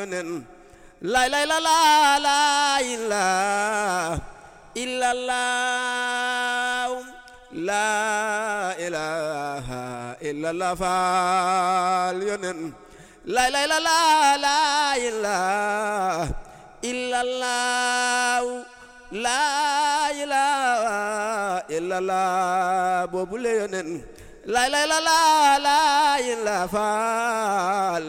yonen la la la la la illallah la ilaha illallah faal yonen la la la la la ilaha illallah la ilaha illallah boobu le yonen la la la la la ilaha faal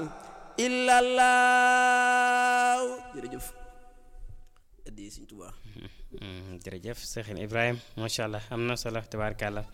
illallah jërëjëf addi Sëriñ Tuubaa jërëjëf Cheikh Ibrahima macha allah am na solo tabaarkalla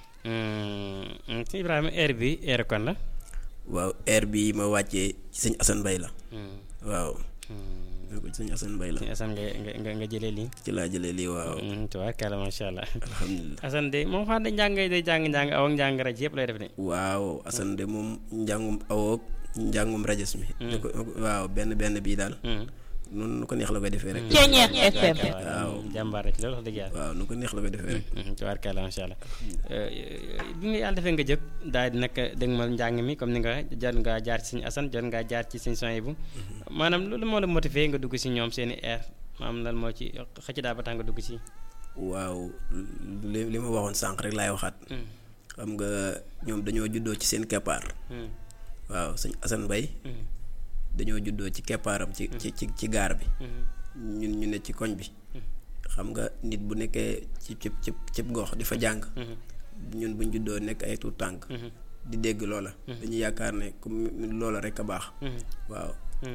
Ibrahima air bi air kon la. waaw air bi ma wàccee ci sëñ Assane Mbaye la. waaw. ko ci sëñ Assane Mbaye la. sëñ Assane nga jëlee lii. ci laa jëlee lii waaw. tabaarkalla macha allah. alhamdulilah Assane de moom xam ne njàng day jàng aw ak njàng rajo yëpp lay def de. waaw Assane de moom njàngum awoog njàngum rajas mi. waaw benn bii daal. noonu nu ko neex la koy defee rek. Ceeñeex FM. waaw jàmbaar rek loolu wax dëgg yàlla. waaw nu ko neex la koy defee rek. tabaarkalla macha allah bi nga yàlla defee nga jóg daal di nag dégg ma njàng mi comme ni nga jot ngaa jaar ci Sëñ Assane jot ngaa jaar ci Sëñ Souhaïbou maanaam loolu moo la motivé nga dugg si ñoom seen i air maanaam lan moo ci xëcc daal ba tax nga dugg si. waaw li ma waxoon sànq rek laay waxaat. xam nga ñoom dañoo juddoo ci seen keppaar. waaw Sëñ Assane Mbaye dañoo juddoo ci keppaaram ci gaar bi. ñun ñu ne ci koñ bi. xam nga nit bu nekkee ci gox di fa jàng. ñun buñ juddoo nekk ay tuut tànk. di dégg loola. dañuy yaakaar ne comme loola rek a baax. waaw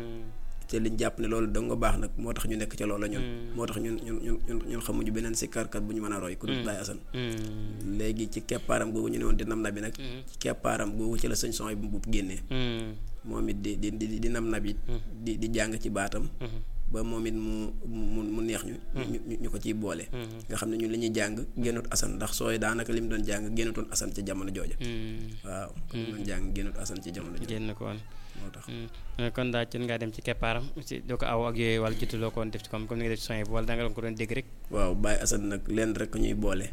te liñ jàpp ne loolu danga nga baax nag moo tax ñu nekk ca loola ñun. moo tax ñun xamuñu beneen sikkarkat bu ñu mën a roy ku dul Baye Assane. léegi ci keppaaram googu ñu ne woon di nam na bi nag. ci keppaaram googu ci la Sëñ Souhaïbou bu génnee. moom it di nam na bi di jàng ci baatam. ba moom it mu neex ñu ko ciy boole. nga xam ne ñun li ñuy jàng génnut Assane ndax sooy daanaka li mu doon jàng génnutoon Assane ca jamono jooja. waaw kon mu doon jàng génnut Assane ci jamono jooja. génn ko woon moo tax kon daal ci ngaa dem ci keppaaram si doo ko aw ak yooyu wala jotuloo ko woon def ci comme ni nga def ci Souhaïbou wala da nga ko doon dégg rek. waaw Baye Assane nag leen rek ñuy boole.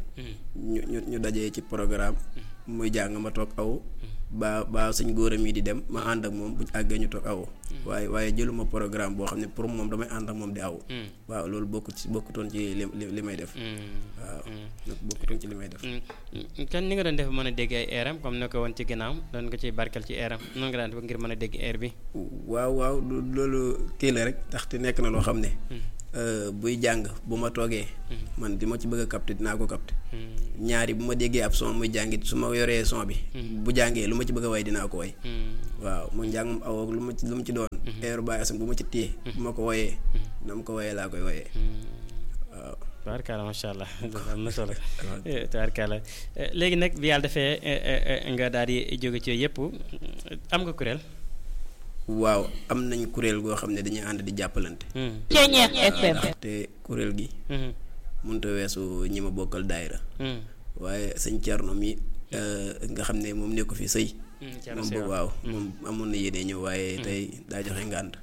ñu dajee ci programme. muy jàng ma toog aw. ba suñ góoram yi di dem ma ànd ak moom buñ àggee ñu toog aw. waaye jëluma programme boo xam ne pour moom damay ànd ak moom di aw. waaw loolu bokkutoon ci li may def. waaw bokkutoon ci li may def. kan ni nga doon def mën a dégg ay airam comme ne ko woon ci ginnaaw doon ko ci barkel ci airam noonu nga daan def ngir mën a dégg air bi. waaw loolu kii la rek ndaxte nekk na loo xam ne. buy jàng bu ma toogee. man di ma ci bëgg a capter dinaa ko capter. ñaari bu ma déggee ab son muy jàngit su ma yoree son bi. bu jàngee lu ma ci bëgg a way dinaa ko way. waaw mu njàngum awoog lu mu ci doon. airu Baye Assane bu ma ci téye. bu ma ko woyee. na ma ko woyee laa koy woyee. waaw. tabaarkalla macha allah am na solo. tabaarkalla léegi nag bi yàlla defee nga daal di jóge ci yëpp am nga kuréel. waaw am nañ kuréel goo xam ne dañuy ànd di jàppalante. Ceeñeex FM. te kuréel gi. mënut a weesu ñi ma bokkal daayira. waaye sëñ Thierno mi nga xam ne moom nekku fi sëy. moom boobu waaw moom amoon na yéene ñëw waaye tey daa joxe ngànt.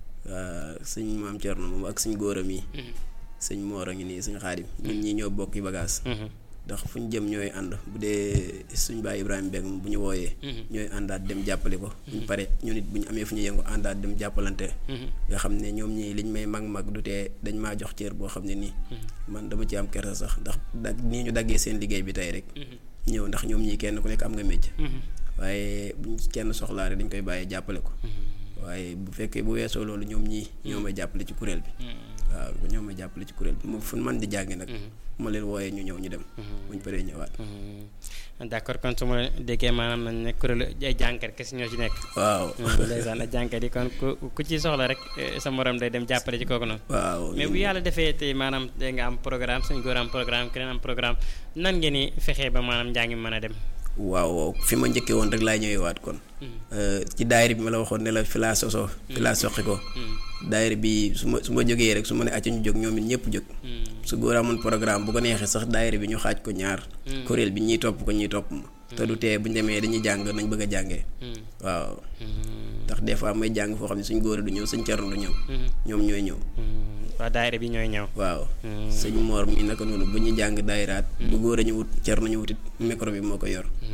sëñ maam Thierno moom ak sëñ góoram yi. sëñ Moor a ngi nii sëñ Xaadim ñun ñi ñoo bokki bagage. ndax fu ñu jëm ñooy ànd bu dee suñ baay Ibrahima Beeg bu ñu wooyee. ñooy àndaat dem jàppale ko. buñ pare ñu nit bu ñu amee fu ñu yëngu àndaat dem jàppalante. nga xam ne ñoom ñii liñ may mag du tee dañ maa jox cër boo xam ne nii. man dama ci am kersa sax ndax nii ñu daggee seen liggéey bi tey rek. ñëw ndax ñoom ñii kenn ku nekk am nga métier. waaye buñ kenn soxlaa rek dañ koy bàyyee jàppale ko. waaye bu fekkee bu weesoo loolu ñoom ñii ñoo may jàppale ci kuréel bi. waaw ñoo may jàppale ci kuréel bi moom fu man di jàngi nag. ma leen wooyee ñu ñëw ñu dem. buñ paree ñëwaat. d'accord kon su ma déggee maanaam nañ ne kuréelu ay jànkat kese ñoo ci nekk. waaw. ndeysaan ay jànkat yi kon ku ci soxla rek sa morom day dem jàppale ci kooku noonu. waaw mais bu yàlla defee tey maanaam da nga am programme suñ góor am programme keneen am programme nan ngeen ni fexee ba maanaam njàng mi mën a dem. waaw fi ma njëkkee woon rek laay ñëwewaat kon. ci daayira bi ma la waxoon ne la fi laa sosoo. fi laa soqi ko. daayira bi su ma jógee rek su ma ne acca ñu jóg ñoom it ñëpp jóg. su góor amoon programme bu ko neexee sax daayira bi ñu xaaj ko ñaar. kuréel bi ñiy topp ko ñiy topp ma. te du tee bu ñu demee dañuy jàng nañ bëgg a jàngee. waaw. ndax des fois may jàng foo xam ne suñ góor du ñëw suñ Cerno du ñëw. ñoom ñooy ñëw. waaw daayira bi ñooy ñëw. waaw. sëñ Mor mi naka noonu bu ñuy jàng daayiraat. bu góor a ñëwut Cerno ñëwut it micro bi moo ko yor.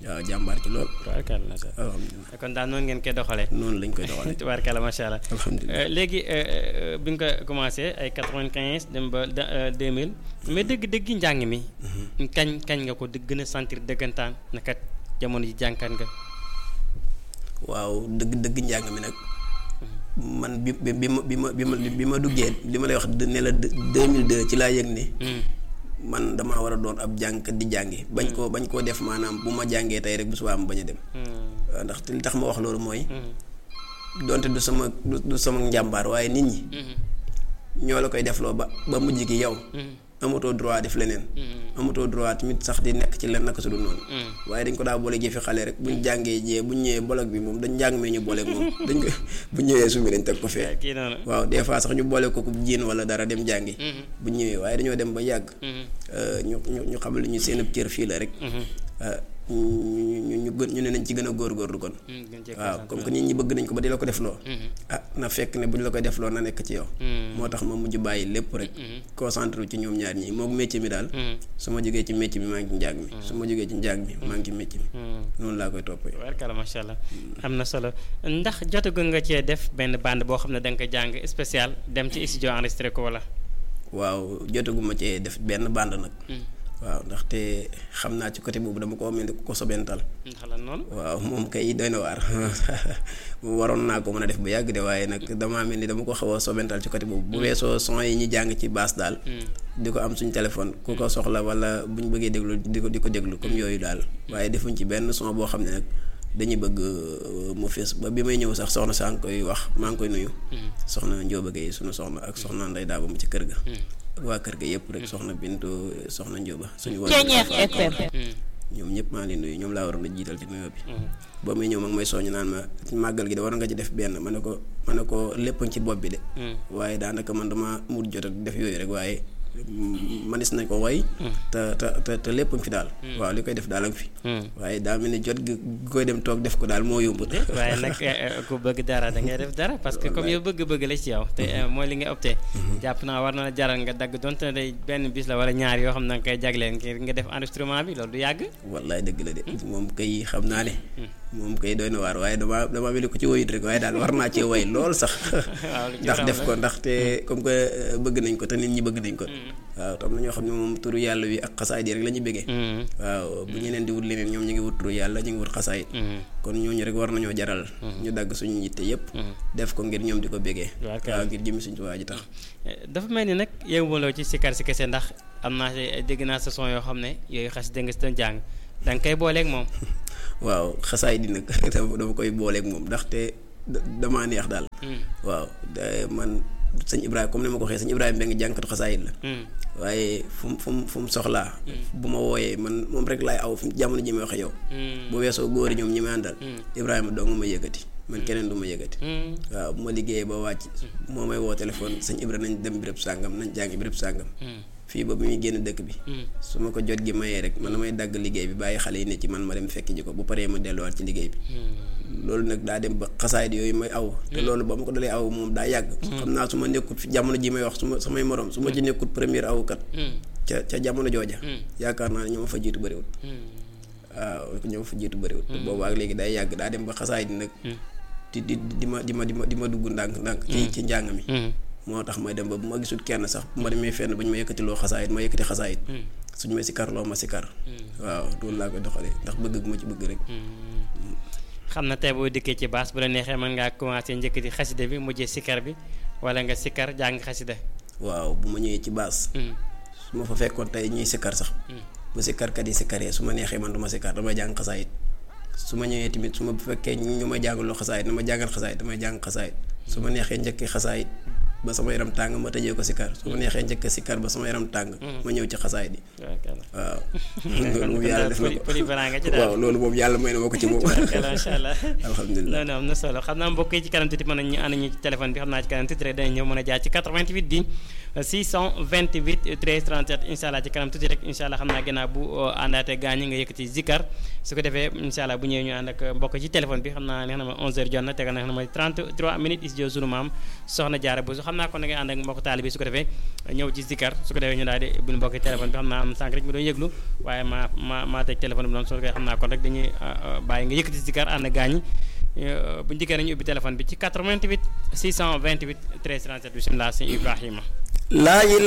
waaw jàmbaar ci lool. tubaarkalla macha allah. alhamdulilah kon daal noonu ngeen koy doxalee. noonu lañ koy doxalee. tubaarkalla macha allah. alhamdulilah léegi bi nga ko commencé ay 95 dem ba 2000 mais dëgg njàng mi. kañ nga ko gën a sentir dëggantaan naka jamono ji jànkat nga. waaw dëgg njàng mi nag man bi ma duggee li ma lay wax ne la 2002 ci laa yëg ne. man damaa war a doon ab jàngkat di jàngi bañ koo def maanaam bu ma jàngee tey rek bu subaa ma bañ a dem. ndax li tax ma wax loolu mooy. donte du sama njàmbaar waaye nit ñi. ñoo la koy defloo ba mujj gi yow. amatoo droit def leneen. amatoo droit tamit sax di nekk ci len naka su dul noonu. waaye dañ ko daa boole jëfi xale rek buñ jàngee jee buñ ñëwee bolog bi moom dañ njàng mee ñu booleeg moom dañ ko buñ ñëwee sumi dañ teg ko fee. waaw des fois sax ñu boole ko jiin wala dara dem jàngi. buñ ñëwee waaye dañoo dem ba yàgg. ñu xam li ñu seen ab cër fii la rek. ñu ne nañ ci gën a góorgóorlu kon. waaw comme que nit ñi bëgg nañ ko ba di la ko defloo. na fekk ne bu ñu la koy defloo na nekk ci yow. moo tax ma mujj bàyyi lépp rek. concentré ci ñoom ñaar ñii moog métier mi daal. su ma jógee ci métier mi maa ngi ci njàng mi. su ma jógee ci njàng mi maa ngi ci métier mi. noonu laa koy toppee. warkala macha allah am na solo ndax jotagu nga cee def benn bande boo xam ne da nga ko jàng spécial dem ci studio enregistré ko wala. waaw jotagu ma cee def benn bande nag. waaw ndaxte xam naa ci côté boobu dama ko mel ni ko sobental. xalaat noonu. waaw moom kay doy na waar waroon naa ko mën a def bu yàgg de waaye nag damaa mel ni dama ko xaw a sobental ci côté boobu. bu weesoo son yi ñu jàng ci baas daal. di ko am suñ téléphone ku ko soxla wala bu ñu bëggee déglu di ko déglu comme yooyu daal waaye defuñ ci benn son boo xam ne nag dañuy bëgg mu fees ba bi may ñëw sax soxna saa ngi koy wax maa ngi koy nuyu. soxna Njóoba Gay sunu soxna ak soxna Ndey Daaba mu ci kër ga. waa kër ga yëpp rek soxna Bintu soxna Njóoba suñu waa FM ñoom ñëpp maa ngi leen nuyu ñoom laa waroon a jiital ci nuyoo bi. ba muy ñëw mag may soññ naan ma màggal gi de war nga ci def benn ma ne ko lépp ci bopp bi de. waaye daanaka man dama mut jot ak def yooyu rek waaye manis nañ ko way te lépp fi daal. waaw li koy def daal ak fi. waaye daa mel ni jot gi koy dem toog def ko daal moo yombut. waaye nag ku bëgg dara da ngay def dara parce que comme yow bëgg la ci yow te mooy li nga opté. jàpp naa war na la jaral nga dagg donte ne day benn bis la wala ñaar yoo xam ne da nga koy jagleen ngir nga def enregistrement bi loolu du yàgg. wallaay dëgg la de moom kay xam naa ne. moom kay doy na waar waaye dama mel ni ko ci woyut rek waaye daal war naa cee way lool sax. ndax def ko ndaxte comme que bëgg nañ ko te nit ñi bëgg nañ ko. waaw tam na ñoo xam ne moom turu yàlla wi ak xasaayit yi rek la ñuy bëggee. waaw bu ñeneen di wut leneen ñoom ñu ngi wut turu yàlla ñu ngi wut xasaayit. kon ñooñu rek war nañoo jaral. ñu dagg suñu yitte yëpp. def ko ngir ñoom di ko bëggee. waaw ngir jëmi suñu waa ji tax. dafa mel ni nag yëngaloo ci sikar si kese ndax am naa dégg naa sa son yoo xam ne yooyu xas dégg nga si doon jàng da nga koy booleeg moom. waaw xasaayit di nag dama koy booleeg moom ndaxte damaa neex daal. waaw man sëñ Ibrahima comme ni ma ko waxee sëñ Ibrahima Mbengue jànkatu xasaayit la. waaye fu mu soxlaa. bu ma wooyee man moom rek laay aw jamono ji may waxe yow. bu weesoo góor yi ñoom ñi may àndal. Ibrahima dong ma yëkkati man keneen du ma yëkkati. waaw bu ma liggéeyee ba wàcc. moo may woo téléphone sëñ Ibrahima nañ dem béréb sàngam nañ jàngi béréb sàngam. fii ba muy génn dëkk bi. su ma ko jot gi mayee rek man damay dagg liggéey bi bàyyi xale yi ne ci man ma dem fekk ji ko bu paree ma delluwaat ci liggéey bi. loolu nag daa dem ba xasaayit yooyu may aw. te loolu ba ma ko dalee aw moom daa yàgg. xam naa su ma nekkut fi jamono ji may wax samay morom su ma ci nekkut première awkat. ca jamono jooja. yaakaar naa ne ñoo ma fa jiitu bëriwul. waaw ñoo ma fa jiitu bëriwul. te boobu ak léegi day yàgg daa dem ba xasaayit nag. di ma dugg ndànk ci njàng mi. moo tax may dem ba bu ma gisul kenn sax bu ma demee fenn ba ñu ma yëkkatiloo xasaayit ma yëkkati xasaayit. suñu may sikar loo ma sikar. waaw loolu laa koy doxalee ndax bëgg gu ma ci bëgg rek. xam na tey boo dikkee ci baas bu la neexee mën ngaa commencé njëkkati xasida bi mujjee sikar bi wala nga sikar jàng xasida. waaw bu ma ñëwee ci baas. su ma fa fekkoon tey ñuy sikar sax. bu sikarkat yi sikaree su ma neexee man du ma sikar damay jàng xasaayit. su ma ñëwee tamit su ma fekkee ñu ma jàngaloo xasaayit na ma jàngal xasaayit damay jàng xasaayit. su ma neexee njëkkee xasaayit ba sama yaram tàng ma tëjee ko sikar su ma neexee njëkk sikar ba sama yaram tàng ma ñëw ci xasaay di waaw loolu moom yàlla def na ko waaw loolu moom yàlla may na ma ko ci moom macha allah alhamdulilah non am na solo xam naa mbokk yi ci kanam tuuti mën nañu ànd ñu ci téléphone bi xam naa ci kanam tuuti rek danañ ñëw mën a jaar ci 88 bi 628 13 37 incha allah ci kanam tuuti rek incha allah xam naa gannaaw bu àndaatee gaañ ñi nga yëkkati zikar su ko defee incha allah bu ñëwee ñu ànd ak mbokk ci téléphone bi xam naa neex na ma 11h jot na tegal na ma 33 minutes is jo sunu maam soxna Jaara bu xam naa kon da ngay ànd ak mbokk taalibe bi su ko defee ñëw ci zikar su ko defee ñu daal di bu mbokki téléphone bi xam naa am sànq rek mi doon yëglu waaye maa teg téléphone bi noonu su ko defee xam naa kon rek dañuy bàyyi nga yëkkati zikar ànd ak gaañi bu ñu dikkee nañu ubbi téléphone bi ci 88 628 13 37 bismillah sëñ Ibrahima